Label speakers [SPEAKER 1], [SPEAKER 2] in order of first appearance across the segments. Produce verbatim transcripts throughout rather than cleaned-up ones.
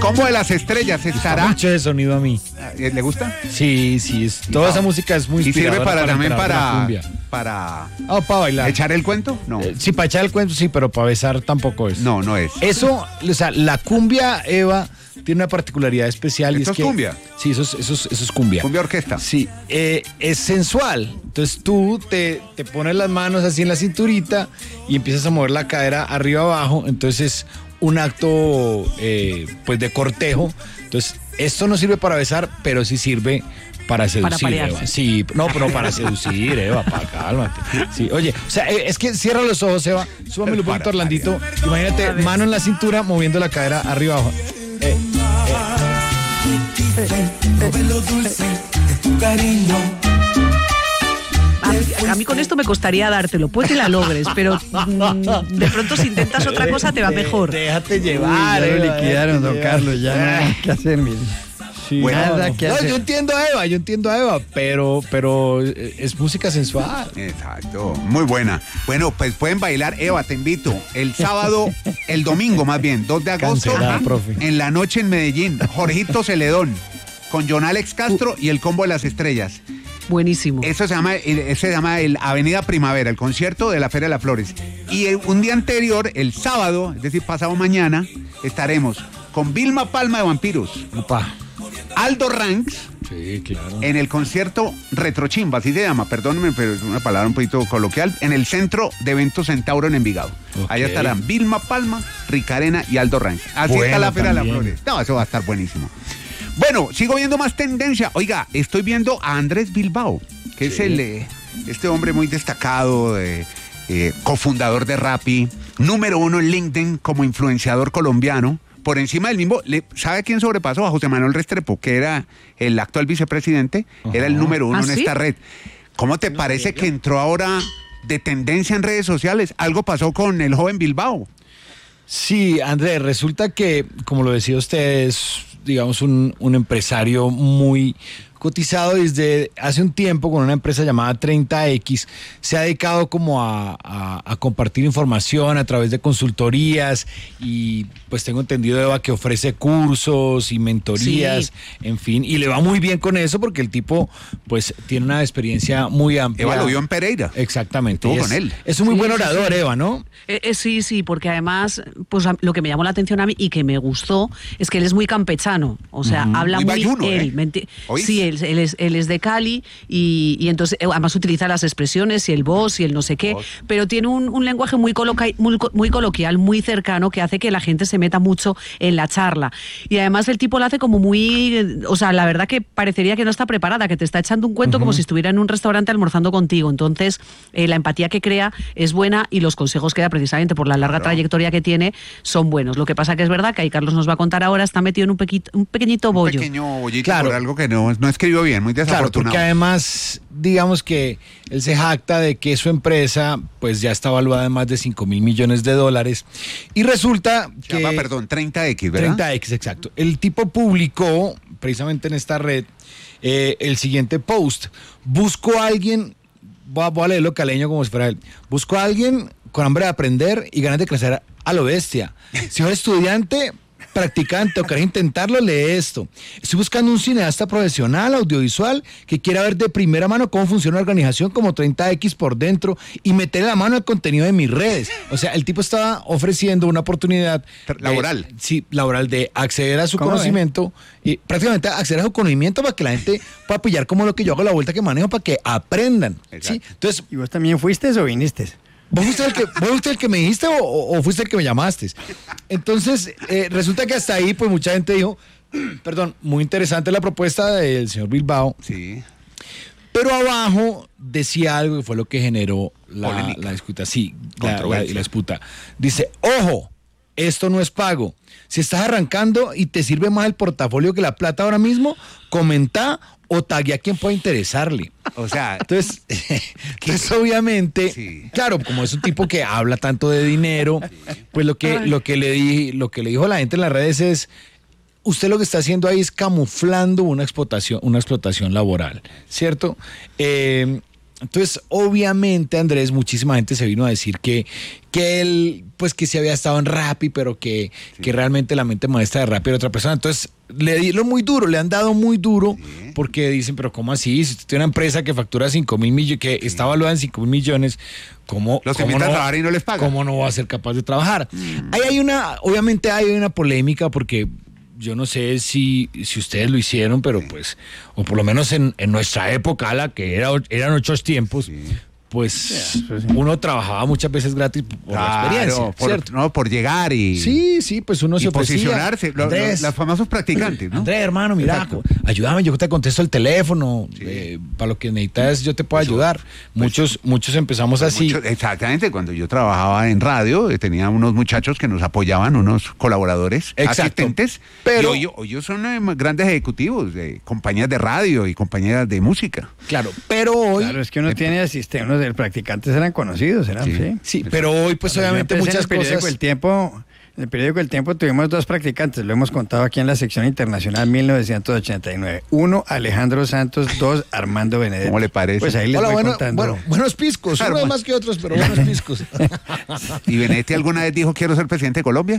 [SPEAKER 1] Combo de las Estrellas estará.
[SPEAKER 2] Mucho de sonido a mí.
[SPEAKER 1] ¿Le gusta?
[SPEAKER 2] Sí, sí, es, toda esa música es muy
[SPEAKER 1] y sirve para,
[SPEAKER 2] para
[SPEAKER 1] también para
[SPEAKER 2] cumbia.
[SPEAKER 1] para
[SPEAKER 2] oh, para bailar.
[SPEAKER 1] ¿Echar el cuento? No.
[SPEAKER 2] Eh, sí, para echar el cuento sí, pero para besar tampoco es.
[SPEAKER 1] No, no es.
[SPEAKER 2] Eso, o sea, la cumbia, Eva, tiene una particularidad especial.
[SPEAKER 1] ¿Esto
[SPEAKER 2] y es,
[SPEAKER 1] es
[SPEAKER 2] que,
[SPEAKER 1] cumbia?
[SPEAKER 2] Sí, eso es, eso es, eso es cumbia.
[SPEAKER 1] Cumbia orquesta.
[SPEAKER 2] Sí, eh, es sensual. Entonces tú te, te pones las manos así en la cinturita y empiezas a mover la cadera arriba abajo. Entonces es un acto eh, pues de cortejo. Entonces esto no sirve para besar, pero sí sirve para seducir,
[SPEAKER 3] para
[SPEAKER 2] Eva. Sí, no, pero para seducir, Eva, para cálmate. Sí, oye, o sea, es que cierra los ojos, Eva, súbame un poquito, Orlandito. Imagínate, mano en la cintura, moviendo la cadera arriba abajo. Eh,
[SPEAKER 3] A, a mí con esto me costaría dártelo, puede que la logres, pero mm, de pronto si intentas otra cosa te va mejor.
[SPEAKER 2] Déjate llevar.
[SPEAKER 4] Uy, ya lo
[SPEAKER 2] Eva,
[SPEAKER 4] liquidaron, don
[SPEAKER 2] déjate
[SPEAKER 4] Carlos, ya no hay qué hacer, mire.
[SPEAKER 2] Sí,
[SPEAKER 1] Bueno,
[SPEAKER 2] nada
[SPEAKER 4] no,
[SPEAKER 2] que
[SPEAKER 4] no,
[SPEAKER 2] hacer.
[SPEAKER 4] yo
[SPEAKER 2] Yo entiendo a Eva, yo entiendo a Eva, pero, pero es música sensual.
[SPEAKER 1] Exacto, muy buena. Bueno, pues pueden bailar, Eva, te invito, el sábado, el domingo más bien, dos de agosto,
[SPEAKER 2] Cancelada, profe.
[SPEAKER 1] en la noche en Medellín, Jorgito Celedón, con John Alex Castro y el Combo de las Estrellas.
[SPEAKER 3] Buenísimo.
[SPEAKER 1] Eso se llama, el- se llama el Avenida Primavera, el concierto de la Feria de las Flores. Y el- un día anterior, el sábado, es decir, pasado mañana, estaremos con Vilma Palma de Vampiros,
[SPEAKER 2] Opa.
[SPEAKER 1] Aldo Ranks,
[SPEAKER 2] Sí, claro.
[SPEAKER 1] en el concierto Retrochimba, así se llama, perdónenme, pero es una palabra un poquito coloquial, en el Centro de Eventos Centauro en Envigado.
[SPEAKER 2] Ok.
[SPEAKER 1] Allá estarán Vilma Palma, Ricarena y Aldo Ranks. Así
[SPEAKER 2] Bueno,
[SPEAKER 1] está la Feria de las
[SPEAKER 2] también.
[SPEAKER 1] Flores. No, eso va a estar buenísimo. Bueno, sigo viendo más tendencia. Oiga, estoy viendo a Andrés Bilbao, que es el eh, este hombre muy destacado, eh, eh, cofundador de Rappi, número uno en LinkedIn como influenciador colombiano. Por encima del mismo, le- ¿sabe quién sobrepasó? A José Manuel Restrepo, que era el actual vicepresidente, era el número uno
[SPEAKER 3] ¿Ah,
[SPEAKER 1] en
[SPEAKER 3] sí?
[SPEAKER 1] esta red. ¿Cómo te parece que entró ahora de tendencia en redes sociales? Algo pasó con el joven Bilbao.
[SPEAKER 2] Sí, Andrés, resulta que, como lo decía usted, es, digamos, un, un empresario muy cotizado desde hace un tiempo con una empresa llamada treinta equis. Se ha dedicado como a, a, a compartir información a través de consultorías y pues tengo entendido, Eva, que ofrece cursos y mentorías,
[SPEAKER 3] Sí.
[SPEAKER 2] en fin, y le va muy bien con eso porque el tipo pues tiene una experiencia muy amplia.
[SPEAKER 1] Eva lo vio en Pereira.
[SPEAKER 2] Exactamente.
[SPEAKER 1] Estuvo
[SPEAKER 2] y
[SPEAKER 1] con
[SPEAKER 2] es,
[SPEAKER 1] él.
[SPEAKER 2] Es un muy
[SPEAKER 3] Sí,
[SPEAKER 2] buen
[SPEAKER 3] sí,
[SPEAKER 2] orador,
[SPEAKER 3] sí.
[SPEAKER 2] Eva, ¿no?
[SPEAKER 3] Eh, eh, sí, sí, porque además, pues a- lo que me llamó la atención a mí y que me gustó es que él es muy campechano, o sea, habla
[SPEAKER 1] Muy
[SPEAKER 3] muy,
[SPEAKER 1] bayuno,
[SPEAKER 3] él.
[SPEAKER 1] ¿eh?
[SPEAKER 3] ¿me enti-
[SPEAKER 1] ¿Oís?
[SPEAKER 3] Sí, él, él es, él es de Cali y, y entonces eh, además utiliza las expresiones y el vos y el no sé qué,
[SPEAKER 1] Vos.
[SPEAKER 3] pero tiene un, un lenguaje muy, coloca- muy, co- muy coloquial, muy cercano, que hace que la gente se meta mucho en la charla. Y además el tipo lo hace como muy, eh, o sea, la verdad que parecería que no está preparada, que te está echando un cuento como si estuviera en un restaurante almorzando contigo. Entonces, eh, la empatía que crea es buena y los consejos que da precisamente por la larga
[SPEAKER 1] Claro.
[SPEAKER 3] trayectoria que tiene son buenos. Lo que pasa que es verdad que ahí Carlos nos va a contar ahora, está metido en un, pequito, un pequeñito
[SPEAKER 1] Un
[SPEAKER 3] bollo.
[SPEAKER 1] pequeño bollito
[SPEAKER 2] Claro.
[SPEAKER 1] por algo que no, no escribió bien, muy
[SPEAKER 2] Claro,
[SPEAKER 1] desafortunado.
[SPEAKER 2] porque además, digamos que él se jacta de que su empresa pues ya está valuada en más de cinco mil millones de dólares y resulta
[SPEAKER 1] Se
[SPEAKER 2] que...
[SPEAKER 1] llama, perdón, treinta equis, ¿verdad?
[SPEAKER 2] treinta equis, exacto. El tipo publicó precisamente en esta red eh, el siguiente post. Busco a alguien, voy a, voy a leerlo caleño como si fuera él. Busco a alguien con hambre de aprender y ganas de crecer a lo bestia. Si sos estudiante, practicante o querés intentarlo, lee esto. Estoy buscando un cineasta profesional, audiovisual, que quiera ver de primera mano cómo funciona una organización como treinta equis por dentro y meterle la mano al contenido de mis redes. O sea, el tipo estaba ofreciendo una oportunidad
[SPEAKER 1] Tra- laboral.
[SPEAKER 2] de- sí, laboral de acceder a su
[SPEAKER 4] ¿Cómo ve?
[SPEAKER 2] conocimiento y prácticamente acceder a su conocimiento para que la gente pueda pillar como lo que yo hago, la vuelta que manejo para que aprendan. ¿sí?
[SPEAKER 1] Exacto.
[SPEAKER 2] Entonces,
[SPEAKER 4] ¿Y vos también fuiste o viniste?
[SPEAKER 2] ¿Vos fuiste el que, vos fuiste el que me dijiste o, o fuiste el que me llamaste? Entonces, eh, resulta que hasta ahí, pues mucha gente dijo, perdón, muy interesante la propuesta del señor Bilbao,
[SPEAKER 1] Sí.
[SPEAKER 2] pero abajo decía algo que fue lo que generó la,
[SPEAKER 1] Polémica.
[SPEAKER 2] la disputa. Sí, la, la,
[SPEAKER 1] Controversia.
[SPEAKER 2] la disputa. Dice, ojo, esto no es pago. Si estás arrancando y te sirve más el portafolio que la plata ahora mismo, comenta o taguea a quien pueda interesarle.
[SPEAKER 1] O sea,
[SPEAKER 2] Entonces, entonces obviamente,
[SPEAKER 1] Sí.
[SPEAKER 2] claro, como es un tipo que habla tanto de dinero, pues lo que, lo que le di, lo que le dijo la gente en las redes es, usted lo que está haciendo ahí es camuflando una explotación, una explotación laboral, ¿cierto? Eh, Entonces, obviamente, Andrés, muchísima gente se vino a decir que, que él, pues que sí había estado en Rappi, pero que, sí. que realmente la mente maestra de Rappi era otra persona. Entonces, le dieron muy duro, le han dado muy duro, sí. porque dicen, pero ¿cómo así? Si usted tiene una empresa que factura cinco mil millones, que sí. está valuada en cinco mil millones, ¿cómo,
[SPEAKER 1] los
[SPEAKER 2] cómo
[SPEAKER 1] invitan
[SPEAKER 2] no,
[SPEAKER 1] a trabajar y no les pagan?
[SPEAKER 2] ¿Cómo no va a ser capaz de trabajar? Mm. Ahí hay una, obviamente hay una polémica porque... Yo no sé si, si ustedes lo hicieron, pero sí. pues, o por lo menos en, en nuestra época, la que era, eran otros tiempos, sí. pues sí, sí. uno trabajaba muchas veces gratis por claro, la experiencia,
[SPEAKER 1] por,
[SPEAKER 2] ¿cierto?
[SPEAKER 1] No, por llegar y...
[SPEAKER 2] Sí, sí, pues uno
[SPEAKER 1] y
[SPEAKER 2] se ofrecía.
[SPEAKER 1] posicionarse, Andrés, los famosos practicantes, ¿no?
[SPEAKER 2] Andrés, hermano, mira, Exacto. ayúdame, yo te contesto el teléfono, sí. eh, para lo que necesitas yo te puedo Eso, ayudar. Pues, muchos muchos empezamos pues así.
[SPEAKER 1] Muchos, exactamente, cuando yo trabajaba en radio, eh, tenía unos muchachos que nos apoyaban, unos colaboradores, Exacto. asistentes, pero y hoy, hoy son eh, grandes ejecutivos de compañías de radio y compañías de música.
[SPEAKER 2] Claro, pero hoy...
[SPEAKER 4] Claro, es que uno eh, tiene asistentes, el practicantes eran conocidos, eran, sí.
[SPEAKER 2] Sí, sí pero hoy pues Cuando obviamente muchas
[SPEAKER 4] en el periódico
[SPEAKER 2] cosas...
[SPEAKER 4] El Tiempo, en el periódico El Tiempo tuvimos dos practicantes, lo hemos contado aquí en la sección internacional mil novecientos ochenta y nueve. Uno, Alejandro Santos, dos, Armando Benedetti.
[SPEAKER 1] ¿Cómo le parece?
[SPEAKER 4] Pues ahí les
[SPEAKER 2] Hola,
[SPEAKER 4] voy
[SPEAKER 2] bueno,
[SPEAKER 4] contando.
[SPEAKER 2] Bueno, buenos piscos, uno es más que otros, pero buenos piscos.
[SPEAKER 1] ¿Y Benedetti alguna vez dijo quiero ser presidente de Colombia?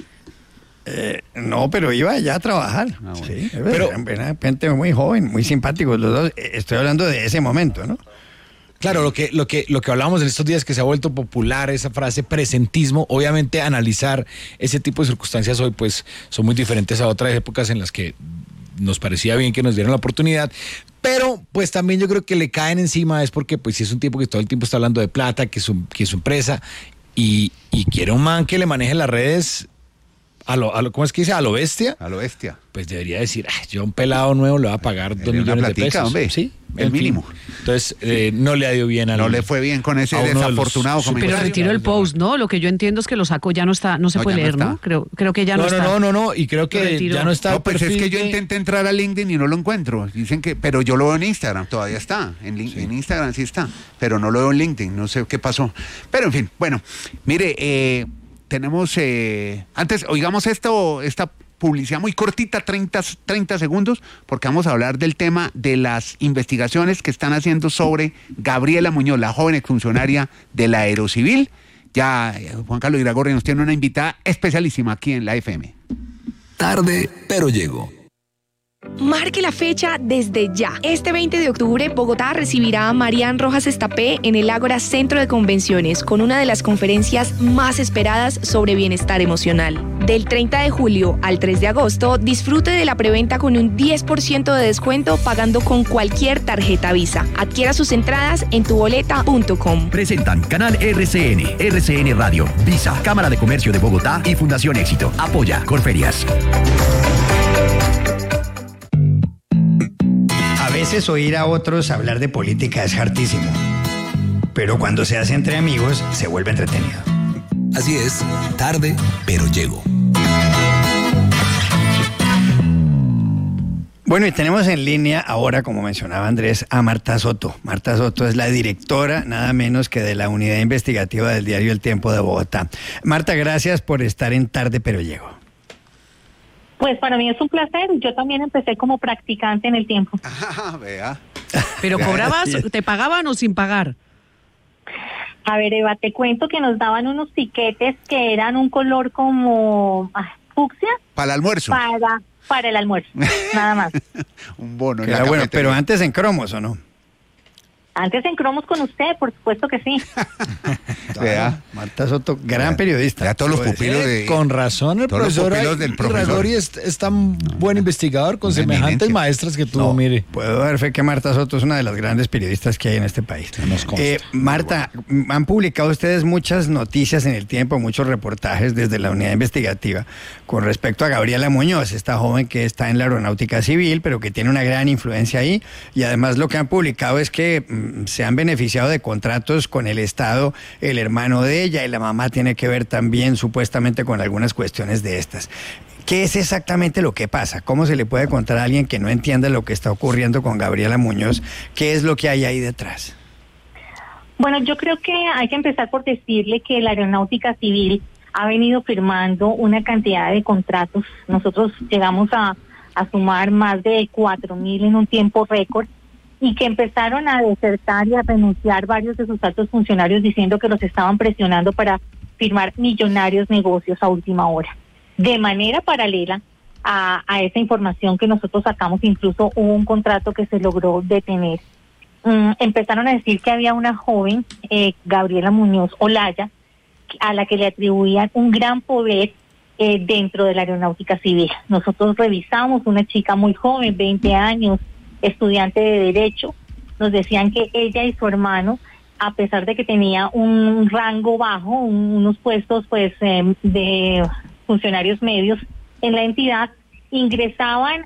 [SPEAKER 4] Eh, no, pero iba ya a trabajar. Ah, bueno. Sí, pero era gente muy joven, muy simpáticos los dos. Estoy hablando de ese momento, ¿no?
[SPEAKER 2] Claro, lo que, lo que, lo que hablamos en estos días que se ha vuelto popular, esa frase presentismo, obviamente analizar ese tipo de circunstancias hoy pues son muy diferentes a otras épocas en las que nos parecía bien que nos dieran la oportunidad, pero pues también yo creo que le caen encima es porque pues si es un tipo que todo el tiempo está hablando de plata, que es su, que es su empresa y, y quiere un man que le maneje las redes a lo, a lo, ¿cómo es que dice? A lo bestia.
[SPEAKER 1] A lo bestia.
[SPEAKER 2] Pues debería decir, ay, yo a un pelado nuevo le voy a pagar dos millones platica, de pesos.
[SPEAKER 1] Hombre,
[SPEAKER 2] sí,
[SPEAKER 1] el mínimo.
[SPEAKER 2] Fin. Entonces, eh, no le ha ido bien a
[SPEAKER 1] No le fue bien con ese desafortunado
[SPEAKER 3] los...
[SPEAKER 1] comentario.
[SPEAKER 3] Pero retiró el post, ¿no? Lo que yo entiendo es que lo sacó, ya no está, no se no, puede leer, no, ¿no? Creo, creo que ya no,
[SPEAKER 2] no
[SPEAKER 3] está.
[SPEAKER 2] No, no, no, no, y creo que ya no está.
[SPEAKER 1] No, pues es que yo de... intenté entrar a LinkedIn y no lo encuentro. Dicen que, pero yo lo veo en Instagram, todavía está. En, sí. en Instagram sí está, pero no lo veo en LinkedIn, no sé qué pasó. Pero en fin, bueno, mire, eh, tenemos, eh, antes, oigamos esto, esta publicidad muy cortita, treinta, treinta segundos, porque vamos a hablar del tema de las investigaciones que están haciendo sobre Gabriela Muñoz, la joven exfuncionaria de la Aerocivil. Ya Juan Carlos Iragorri nos tiene una invitada especialísima aquí en la F M.
[SPEAKER 5] Tarde, pero llego.
[SPEAKER 6] Marque la fecha desde ya. Este veinte de octubre, Bogotá recibirá a Marian Rojas Estapé en el Ágora Centro de Convenciones con una de las conferencias más esperadas sobre bienestar emocional. Del treinta de julio al tres de agosto, disfrute de la preventa con un diez por ciento de descuento pagando con cualquier tarjeta Visa. Adquiera sus entradas en tu boleta punto com.
[SPEAKER 5] Presentan Canal R C N, R C N Radio, Visa, Cámara de Comercio de Bogotá y Fundación Éxito. Apoya Corferias.
[SPEAKER 4] A veces oír a otros hablar de política es hartísimo, pero cuando se hace entre amigos se vuelve entretenido.
[SPEAKER 5] Así es, tarde, pero llego.
[SPEAKER 4] Bueno, y tenemos en línea ahora, como mencionaba Andrés, a Marta Soto. Marta Soto es la directora, nada menos que de la unidad investigativa del diario El Tiempo de Bogotá. Marta, gracias por estar en Tarde, pero llego.
[SPEAKER 7] Pues para mí es un placer. Yo también empecé como practicante en El Tiempo.
[SPEAKER 1] Ah, vea.
[SPEAKER 3] ¿Pero cobrabas, te pagaban o sin pagar?
[SPEAKER 7] A ver, Eva, te cuento que nos daban unos tiquetes que eran un color como ah, fucsia.
[SPEAKER 1] ¿Para el almuerzo?
[SPEAKER 7] Para, para el almuerzo, nada más.
[SPEAKER 1] Un bono.
[SPEAKER 4] Era bueno, pero antes en cromos, ¿o no?
[SPEAKER 7] Antes en cromos con usted, por supuesto que sí.
[SPEAKER 4] Vea. Marta Soto, gran Vea. periodista.
[SPEAKER 1] Ya todos los pupilos de...
[SPEAKER 2] Con razón, el profesor Iragorri es, es tan buen investigador con semejantes maestras que tú, no, mire.
[SPEAKER 4] Puedo dar fe que Marta Soto es una de las grandes periodistas que hay en este país. Eh, Marta, bueno. han publicado ustedes muchas noticias en El Tiempo, muchos reportajes desde la unidad investigativa con respecto a Gabriela Muñoz, esta joven que está en la aeronáutica civil, pero que tiene una gran influencia ahí. Y además lo que han publicado es que se han beneficiado de contratos con el Estado, el hermano de ella, y la mamá tiene que ver también supuestamente con algunas cuestiones de estas. ¿Qué es exactamente lo que pasa? ¿Cómo se le puede contar a alguien que no entienda lo que está ocurriendo con Gabriela Muñoz? ¿Qué es lo que hay ahí detrás?
[SPEAKER 7] Bueno, yo creo que hay que empezar por decirle que la aeronáutica civil ha venido firmando una cantidad de contratos. Nosotros llegamos a, a sumar más de cuatro mil en un tiempo récord. y que empezaron a desertar y a renunciar varios de sus altos funcionarios diciendo que los estaban presionando para firmar millonarios negocios a última hora. De manera paralela a, a esa información que nosotros sacamos, incluso hubo un contrato que se logró detener. Um, empezaron a decir que había una joven, eh, Gabriela Muñoz Olaya, a la que le atribuían un gran poder eh, dentro de la aeronáutica civil. Nosotros revisamos una chica muy joven, veinte años, estudiante de Derecho. Nos decían que ella y su hermano, a pesar de que tenía un rango bajo, un, unos puestos pues eh, de funcionarios medios en la entidad, ingresaban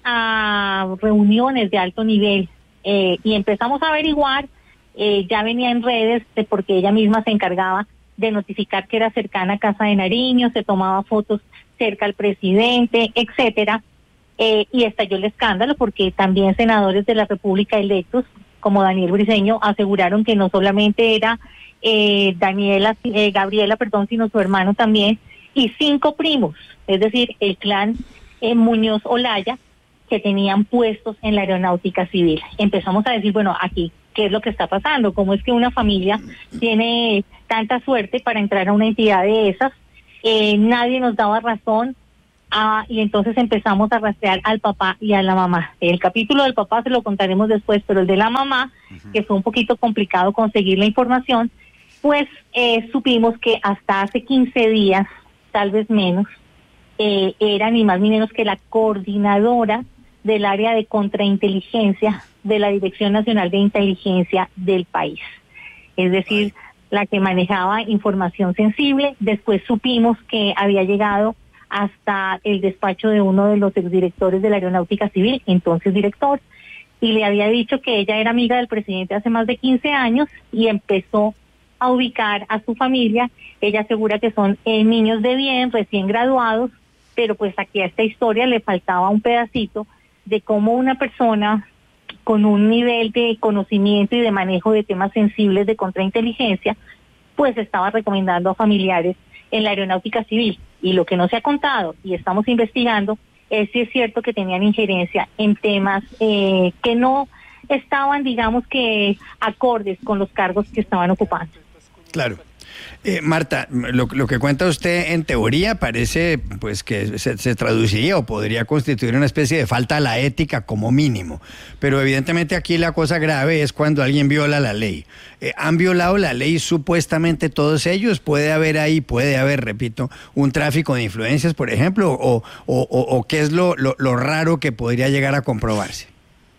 [SPEAKER 7] a reuniones de alto nivel eh, y empezamos a averiguar, eh, ya venía en redes, de porque ella misma se encargaba de notificar que era cercana a Casa de Nariño, se tomaba fotos cerca al presidente, etcétera. Eh, y estalló el escándalo porque también senadores de la República electos, como Daniel Briceño, aseguraron que no solamente era eh, Daniela, eh, Gabriela, perdón, sino su hermano también, y cinco primos, es decir, el clan eh, Muñoz Olaya, que tenían puestos en la aeronáutica civil. Empezamos a decir, bueno, aquí, ¿qué es lo que está pasando? ¿Cómo es que una familia tiene tanta suerte para entrar a una entidad de esas? Eh, nadie nos daba razón. Ah, y entonces empezamos a rastrear al papá y a la mamá. El capítulo del papá se lo contaremos después, pero el de la mamá, uh-huh. que fue un poquito complicado conseguir la información, pues eh, supimos que hasta hace quince días, tal vez menos, eh, era ni más ni menos que la coordinadora del área de contrainteligencia de la Dirección Nacional de Inteligencia del país. Es decir, la que manejaba información sensible. Después supimos que había llegado hasta el despacho de uno de los exdirectores de la Aeronáutica Civil, entonces director, y le había dicho que ella era amiga del presidente hace más de quince años y empezó a ubicar a su familia. Ella asegura que son eh, niños de bien, recién graduados, pero pues aquí a esta historia le faltaba un pedacito de cómo una persona con un nivel de conocimiento y de manejo de temas sensibles de contrainteligencia, pues estaba recomendando a familiares en la Aeronáutica Civil. Y lo que no se ha contado, y estamos investigando, es si es cierto que tenían injerencia en temas eh, que no estaban, digamos que, acordes con los cargos que estaban ocupando.
[SPEAKER 4] Claro. Eh, Marta, lo, lo que cuenta usted en teoría parece pues que se, se traduciría o podría constituir una especie de falta a la ética como mínimo, pero evidentemente aquí la cosa grave es cuando alguien viola la ley. Eh, ¿Han violado la ley supuestamente todos ellos? ¿Puede haber ahí, puede haber, repito, un tráfico de influencias, por ejemplo? ¿O, o, o, o qué es lo, lo, lo raro que podría llegar a comprobarse?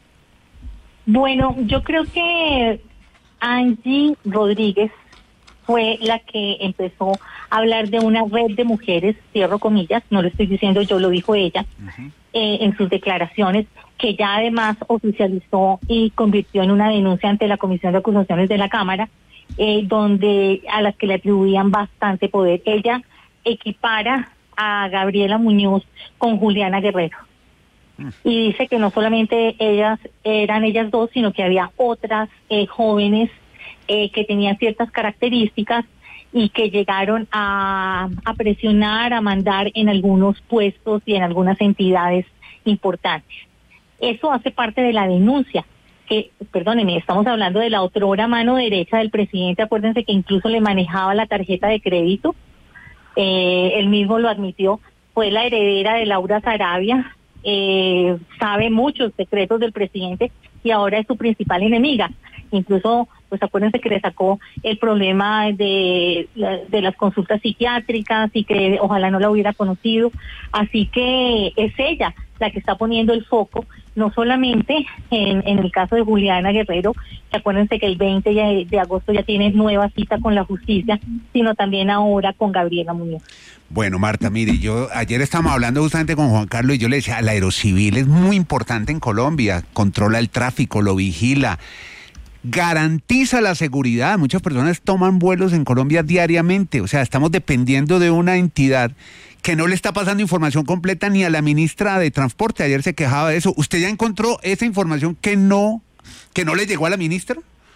[SPEAKER 7] Bueno, yo creo que Angie Rodríguez fue la que empezó a hablar de una red de mujeres, cierro comillas, no lo estoy diciendo yo, lo dijo ella, uh-huh. eh, en sus declaraciones, que ya además oficializó y convirtió en una denuncia ante la Comisión de Acusaciones de la Cámara, eh, donde a las que le atribuían bastante poder. Ella equipara a Gabriela Muñoz con Juliana Guerrero. Uh-huh. Y dice que no solamente ellas eran ellas dos, sino que había otras eh, jóvenes Eh, que tenían ciertas características y que llegaron a, a presionar, a mandar en algunos puestos y en algunas entidades importantes. Eso hace parte de la denuncia, que, perdónenme, estamos hablando de la otrora mano derecha del presidente. Acuérdense que incluso le manejaba la tarjeta de crédito, eh, él mismo lo admitió, fue la heredera de Laura Sarabia, eh, sabe muchos secretos del presidente y ahora es su principal enemiga. Incluso, pues acuérdense que le sacó el problema de, de las consultas psiquiátricas y que ojalá no la hubiera conocido. Así que es ella la que está poniendo el foco, no solamente en, en el caso de Juliana Guerrero, que acuérdense que el veinte de agosto ya tiene nueva cita con la justicia, sino también ahora con Gabriela Muñoz.
[SPEAKER 1] Bueno, Marta, mire, yo ayer estábamos hablando justamente con Juan Carlos y yo le decía, la aerocivil es muy importante en Colombia, controla el tráfico, lo vigila, garantiza la seguridad. Muchas personas toman vuelos en Colombia diariamente, o sea, estamos dependiendo de una entidad que no le está pasando información completa ni a la ministra de Transporte. Ayer se quejaba de eso. ¿Usted ya encontró esa información que no, que no le llegó a la ministra?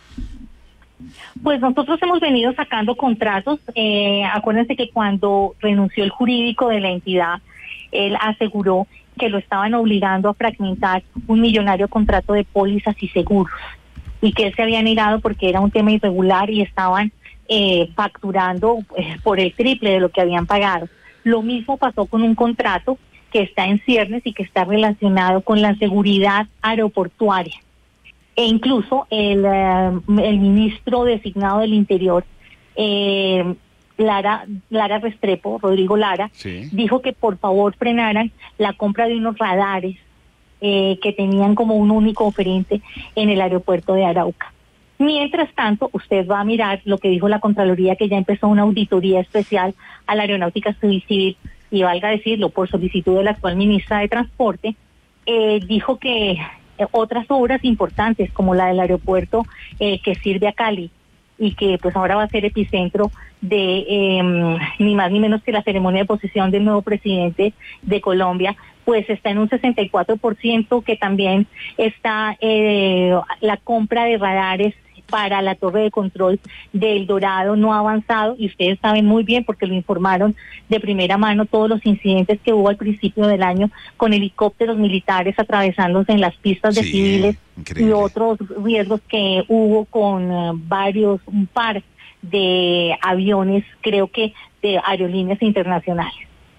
[SPEAKER 7] Pues nosotros hemos venido sacando contratos. Eh, acuérdense que cuando renunció el jurídico de la entidad, él aseguró que lo estaban obligando a fragmentar un millonario contrato de pólizas y seguros. y que él se había negado porque era un tema irregular y estaban eh, facturando eh, por el triple de lo que habían pagado. Lo mismo pasó con un contrato que está en ciernes y que está relacionado con la seguridad aeroportuaria. E incluso el, eh, el ministro designado del Interior, eh, Lara, Lara Restrepo, Rodrigo Lara,
[SPEAKER 1] sí,
[SPEAKER 7] dijo que por favor frenaran la compra de unos radares eh, que tenían como un único oferente en el aeropuerto de Arauca. Mientras tanto, usted va a mirar lo que dijo la Contraloría, que ya empezó una auditoría especial a la aeronáutica civil, y valga decirlo, por solicitud de la actual ministra de Transporte, eh, dijo que eh, otras obras importantes, como la del aeropuerto eh, que sirve a Cali, y que pues ahora va a ser epicentro de eh, ni más ni menos que la ceremonia de posesión del nuevo presidente de Colombia, pues está en un sesenta y cuatro por ciento, que también está eh, la compra de radares para la torre de control del Dorado no ha avanzado, y ustedes saben muy bien porque lo informaron de primera mano todos los incidentes que hubo al principio del año con helicópteros militares atravesándose en las pistas de
[SPEAKER 1] sí,
[SPEAKER 7] civiles,
[SPEAKER 1] increíble,
[SPEAKER 7] y otros riesgos que hubo con uh, varios, un par de aviones, creo que de aerolíneas internacionales.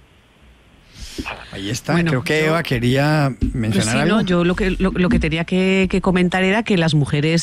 [SPEAKER 4] Ahí está.
[SPEAKER 3] Bueno,
[SPEAKER 4] Creo que
[SPEAKER 3] yo-
[SPEAKER 4] Eva quería mencionar
[SPEAKER 3] Sí,
[SPEAKER 4] algo.
[SPEAKER 3] no, yo lo que, lo, lo que tenía que, que comentar era que las mujeres